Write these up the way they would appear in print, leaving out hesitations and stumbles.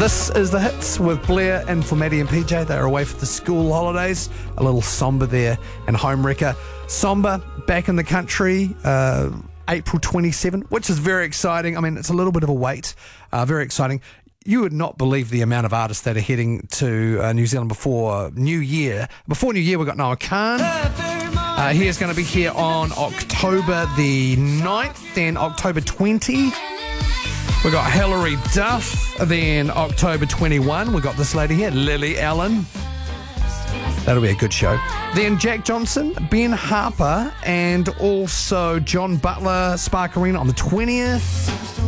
This is The Hits with Blair and for Maddie and PJ. They're away for the school holidays. A little Somber there and Home Wrecker. Somber back in the country, April 27, which is very exciting. I mean, it's a little bit of a wait. Very exciting. You would not believe the amount of artists that are heading to New Zealand before New Year. Before New Year, we've got Noah Khan. He is going to be here on October the 9th, then October 20. We've got Hilary Duff. Then October 21, we've got this lady here, Lily Allen. That'll be a good show. Then Jack Johnson, Ben Harper, and also John Butler, Spark Arena on the 20th.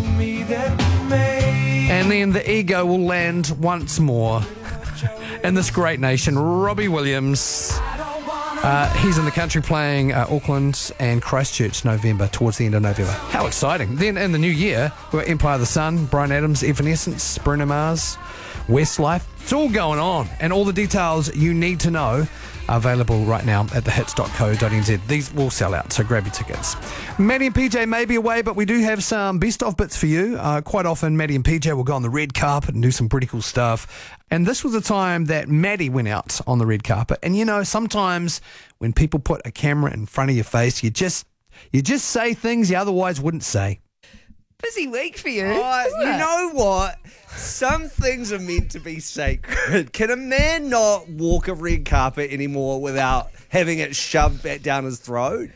And then the ego will land once more in this great nation. Robbie Williams. He's in the country playing Auckland and Christchurch November, towards the end of November. How exciting. Then in the new year, we've got Empire of the Sun, Bryan Adams, Evanescence, Bruno Mars, Westlife. It's all going on. And all the details you need to know are available right now at thehits.co.nz. These will sell out, so grab your tickets. Maddie and PJ may be away, but we do have some best of bits for you. Quite often, Maddie and PJ will go on the red carpet and do some pretty cool stuff. And this was the time that Maddie went out on the red carpet. And you know, sometimes when people put a camera in front of your face, you just say things you otherwise wouldn't say. Busy week for you. You know what? Some things are meant to be sacred. Can a man not walk a red carpet anymore without having it shoved back down his throat?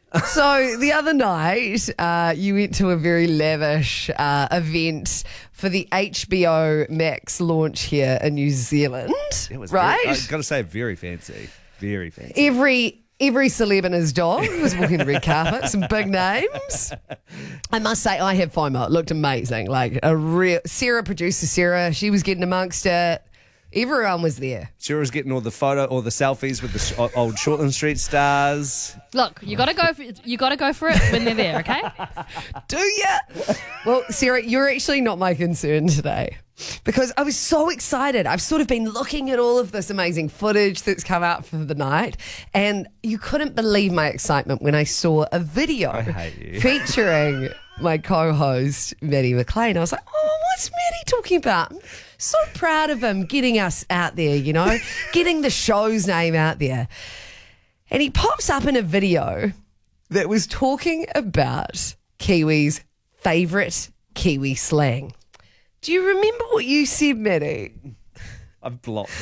So the other night, you went to a very lavish event for the HBO Max launch here in New Zealand. It was right? I've got to say, very fancy. Very fancy. Every celeb and his dog was walking the red carpet. Some big names. I must say, I had FOMO. It looked amazing. Like a real producer Sarah, she was getting amongst it. Everyone was there. Sarah was getting all the selfies with the old Shortland Street stars. Look, you got to go for it when they're there, okay? Do ya? Well, Sarah, you're actually not my concern today, because I was so excited. I've sort of been looking at all of this amazing footage that's come out for the night, and you couldn't believe my excitement when I saw a video I hate you. featuring my co-host, Maddie McLean. I was like, oh, what's Maddie talking about? I'm so proud of him getting us out there, you know, getting the show's name out there. And he pops up in a video that was talking about Kiwis' favourite Kiwi slang. Do you remember what you said, Maddie? I've blocked